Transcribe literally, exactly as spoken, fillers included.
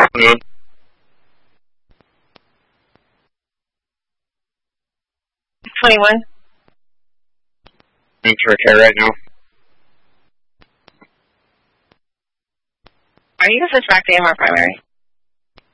afternoon. twenty-one. Answer care right now. Are you a suspect A M R primary?